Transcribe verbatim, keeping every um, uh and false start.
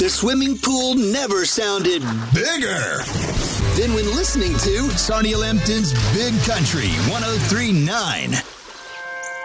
The swimming pool never sounded bigger than when listening to Sarnia Lambton's Big Country one oh three point nine.